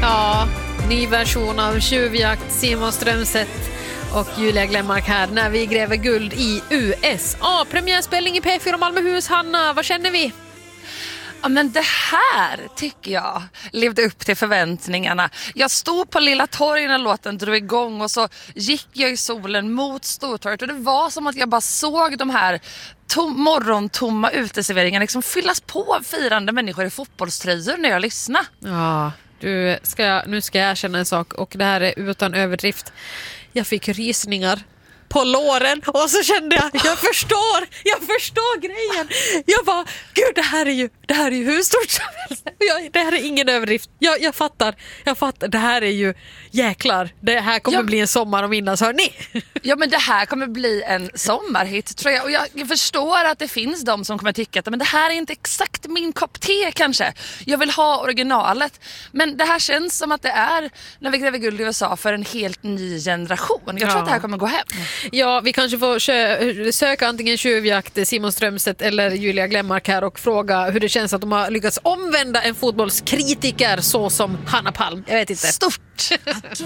Ja, ny version av Tjuvjakt, Simon Strömstedt och Julia Glenmark här när vi gräver guld i USA. Premiärspelning i P4 Malmöhus. Hanna, vad känner vi? Ja, men det här tycker jag levde upp till förväntningarna. Jag stod på Lilla torg när låten drog igång och så gick jag i solen mot Stortorget och det var som att jag bara såg de här morgontomma uteserveringarna liksom fyllas på firande människor i fotbollströjor när jag lyssnade. Ja, nu ska jag erkänna en sak och det här är utan överdrift. Jag fick rysningar på låren och så kände jag förstår grejen. Jag bara, gud, det här är ju hur stort som helst. Det här är ingen överdrift. Jag fattar. Det här är ju jäklar. Det här kommer bli en sommar och minnas, hör ni? Ja, men det här kommer bli en sommarhit, tror jag. Och jag förstår att det finns de som kommer tycka att men det här är inte exakt min kopp te kanske. Jag vill ha originalet. Men det här känns som att det är när vi gräver guld i USA för en helt ny generation. Jag tror att det här kommer gå hem. Ja, vi kanske får söka antingen Tjuvjakt, Simon Strömstedt eller Julia Glenmark här och fråga hur det känns att de har lyckats omvända en fotbollskritiker så som Hanna Palm. Jag vet inte. Stort!